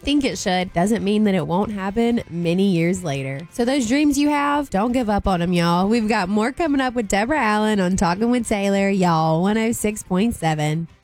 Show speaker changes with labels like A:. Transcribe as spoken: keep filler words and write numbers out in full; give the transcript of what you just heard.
A: think it should doesn't mean that it won't happen many years later. So those dreams you have, don't give up on them, y'all. We've got more coming up with Deborah Allen on Talking with Taylor, y'all, one oh six point seven.